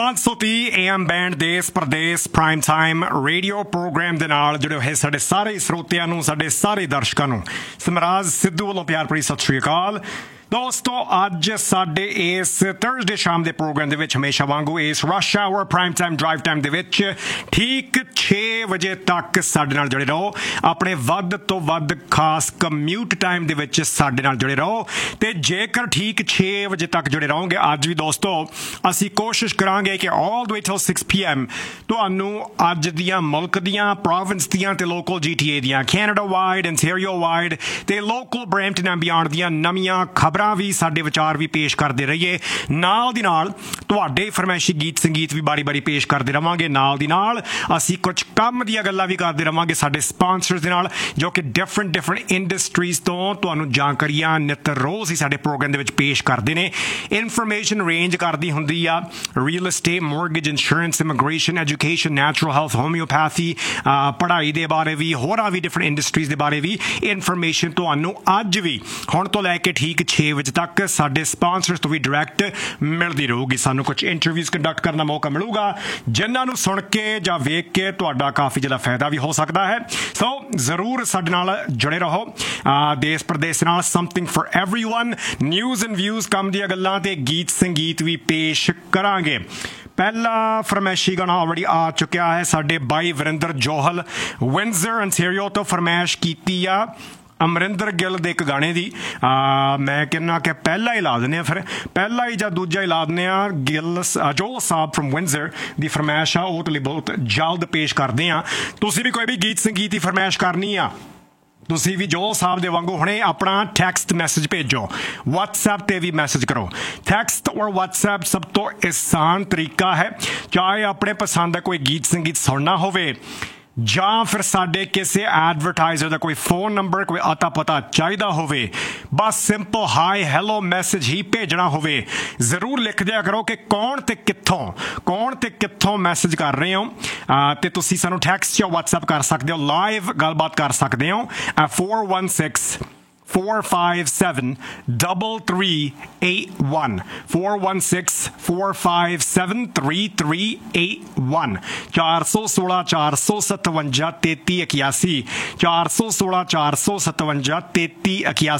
530 AM band ਦੇਸ਼ Pradesh prime time radio programme ਦੇ ਨਾਲ ਜੁੜੇ ਹੋਏ ਸਾਡੇ ਸਾਰੇ ਸਰੋਤਿਆਂ ਨੂੰ, ਸਾਡੇ ਸਾਰੇ ਦਰਸ਼ਕਾਂ ਨੂੰ ਸਮਰਾਜ ਸਿੱਧੂ ਵੱਲੋਂ ਪਿਆਰ ਭਰੀ ਸਤਿ ਸ਼੍ਰੀ ਅਕਾਲ। ਦੋਸਤੋ, ਅੱਜ ਸਾਡੇ ਇਸ ਥਰਸਡੇ ਸ਼ਾਮ ਦੇ ਪ੍ਰੋਗਰਾਮ ਦੇ ਵਿੱਚ ਹਮੇਸ਼ਾ ਵਾਂਗੂ ਇਸ rush hour prime time drive time ਦੇ ਵਿੱਚ ਠੀਕ 6 ਵਜੇ ਤੱਕ ਸਾਡੇ ਨਾਲ ਜੁੜੇ ਰਹੋ। ਆਪਣੇ ਵੱਧ ਤੋਂ ਵੱਧ ਖਾਸ ਕਮਿਊਟ ਟਾਈਮ ਦੇ ਵਿੱਚ ਸਾਡੇ ਨਾਲ ਜੁੜੇ ਰਹੋ। ਤੇ ਜੇਕਰ ਠੀਕ 6 ਵਜੇ ਤੱਕ ਜੁੜੇ ਰਹੋਗੇ ਅੱਜ ਵੀ ਦੋਸਤੋ, ਅਸੀਂ ਕੋਸ਼ਿਸ਼ ਕਰਾਂਗੇ ਕਿ ਆਲ ਦ ਵੇ ਟਿਲ 6 PM ਤੁਹਾਨੂੰ ਅੱਜ ਦੀਆਂ ਮੁਲਕ ਦੀਆਂ, ਪ੍ਰੋਵਿੰਸ ਦੀਆਂ ਤੇ ਲੋਕਲ GTA ਦੀਆਂ, ਕੈਨੇਡਾ ਵਾਈਡ, ontario ਵਾਈਡ ਤੇ ਲੋਕਲ ਬਰੈਂਪਟਨ ਐਂਡ ਬਿਆਂਡ ਦੀਆਂ ਨਵੀਆਂ ਖਬਰਾਂ ਵੀ, ਸਾਡੇ ਵਿਚਾਰ ਵੀ ਪੇਸ਼ ਕਰਦੇ ਰਹੀਏ। ਨਾਲ ਦੀ ਨਾਲ ਤੁਹਾਡੇ ਫਰਮਾਇਸ਼ੀ ਗੀਤ ਸੰਗੀਤ ਵੀ ਬਾਰੀ ਪੇਸ਼ ਕਰਦੇ ਰਵਾਂਗੇ। ਨਾਲ ਦੀ ਨਾਲ ਅਸੀਂ ਕੁਝ ਕੰਮ ਦੀਆਂ ਗੱਲਾਂ ਵੀ ਕਰਦੇ ਰਵਾਂਗੇ ਸਾਡੇ ਸਪਾਂਸਰਸ ਦੇ ਨਾਲ, ਜੋ ਕਿ ਡਿਫਰੈਂਟ ਇੰਡਸਟਰੀਜ਼ ਤੋਂ ਤੁਹਾਨੂੰ ਜਾਣਕਾਰੀਆਂ ਨਿੱਤ ਰੋਜ਼ ਹੀ ਸਾਡੇ ਪ੍ਰੋਗਰਾਮ ਦੇ ਵਿੱਚ ਪੇਸ਼ ਕਰਦੇ ਨੇ। ਇਨਫੋਰਮੇਸ਼ਨ ਰੇਂਜ ਕਰਦੀ ਹੁੰਦੀ ਆ real estate, mortgage, insurance, immigration, education, natural health, homeopathy, ਪੜ੍ਹਾਈ ਦੇ ਬਾਰੇ ਵੀ, ਹੋਰਾਂ ਵੀ ਡਿਫਰੈਂਟ ਇੰਡਸਟਰੀਜ਼ ਦੇ ਬਾਰੇ ਵੀ ਇਨਫੋਰਮੇਸ਼ਨ ਤੁਹਾਨੂੰ ਅੱਜ ਵੀ ਹੁਣ ਤੋਂ ਲੈ ਕੇ ਠੀਕ 6 ਵਜੇ ਤੱਕ ਸਾਡੇ ਸਪਾਂਸਰਸ ਤੋਂ ਵੀ ਡਾਇਰੈਕਟ ਮਿਲਦੀ ਰਹੂਗੀ। ਸਾਨੂੰ ਕੁਝ ਇੰਟਰਵਿਊਜ਼ ਕੰਡਕਟ ਕਰਨ ਦਾ ਮੌਕਾ ਮਿਲੂਗਾ, ਜਿਨ੍ਹਾਂ ਨੂੰ ਸੁਣ ਕੇ ਜਾਂ ਵੇਖ ਕੇ ਤੁਹਾਡਾ ਕਾਫੀ ਜ਼ਿਆਦਾ ਫਾਇਦਾ ਵੀ ਹੋ ਸਕਦਾ ਹੈ। ਸੋ ਜ਼ਰੂਰ ਸਾਡੇ ਨਾਲ ਜੁੜੇ ਰਹੋ। ਦੇਸ਼ ਪ੍ਰਦੇਸ਼ ਨਾਲ something for everyone, news and views, ਕੰਮ ਦੀਆਂ ਗੱਲਾਂ ਤੇ ਗੀਤ ਸੰਗੀਤ ਵੀ ਪੇਸ਼ ਕਰਾਂਗੇ। ਪਹਿਲਾ ਫਰਮਾਇਸ਼ੀ ਗਾਣਾ ਆਲਰੇਡੀ ਆ ਚੁੱਕਿਆ ਹੈ। ਸਾਡੇ ਬਾਈ ਵਰਿੰਦਰ ਜੋਹਲ ਵਿੰਜ਼ਰ ontario ਤੋਂ ਫਰਮਾਇਸ਼ ਕੀਤੀ ਆ ਅਮਰਿੰਦਰ ਗਿੱਲ ਦੇ ਇੱਕ ਗਾਣੇ ਦੀ। ਮੈਂ ਕਹਿੰਦਾ ਕਿ ਪਹਿਲਾਂ ਹੀ ਲਾ ਦਿੰਦੇ ਹਾਂ, ਫਿਰ ਪਹਿਲਾ ਹੀ ਜਾਂ ਦੂਜਾ ਹੀ ਲਾ ਦਿੰਦੇ ਹਾਂ। ਗਿੱਲ ਜੋਲ ਸਾਹਿਬ ਫਰਮ ਵਿੰਜ਼ਰ ਦੀ ਫਰਮਾਇਸ਼ ਆ, ਉਹ ਲਈ ਬਹੁਤ ਜਲਦ ਪੇਸ਼ ਕਰਦੇ ਹਾਂ। ਤੁਸੀਂ ਵੀ ਕੋਈ ਵੀ ਗੀਤ ਸੰਗੀਤ ਦੀ ਫਰਮਾਇਸ਼ ਕਰਨੀ ਆ, ਤੁਸੀਂ ਵੀ ਜੋਲ ਸਾਹਿਬ ਦੇ ਵਾਂਗੂ ਹੁਣੇ ਆਪਣਾ ਟੈਕਸਟ ਮੈਸੇਜ ਭੇਜੋ, WhatsApp ਤੇ ਵੀ ਮੈਸੇਜ ਕਰੋ। ਟੈਕਸਟ ਔਰ WhatsApp ਸਭ ਤੋਂ ਆਸਾਨ ਤਰੀਕਾ ਹੈ। ਚਾਹੇ ਆਪਣੇ ਪਸੰਦ ਦਾ ਕੋਈ ਗੀਤ ਸੰਗੀਤ ਸੁਣਨਾ ਹੋਵੇ ਜਾਂ ਫਿਰ ਸਾਡੇ ਕਿਸੇ ਐਡਵਰਟਾਈਜ਼ਰ ਦਾ ਕੋਈ ਫੋਨ ਨੰਬਰ, ਕੋਈ ਅਤਾ ਪਤਾ ਚਾਹੀਦਾ ਹੋਵੇ, ਬਸ ਸਿੰਪਲ ਹਾਈ ਹੈਲੋ ਮੈਸੇਜ ਹੀ ਭੇਜਣਾ ਹੋਵੇ, ਜ਼ਰੂਰ ਲਿਖ ਦਿਆ ਕਰੋ ਕਿ ਕੌਣ ਤੇ ਕਿੱਥੋਂ ਮੈਸੇਜ ਕਰ ਰਹੇ ਹੋ। ਤੇ ਤੁਸੀਂ ਸਾਨੂੰ ਟੈਕਸਟ ਜਾਂ WhatsApp ਕਰ ਸਕਦੇ ਹੋ, ਲਾਈਵ ਗੱਲਬਾਤ ਕਰ ਸਕਦੇ ਹੋ 416-457-3381 416-457-3381 416-457-3381 416-457-3381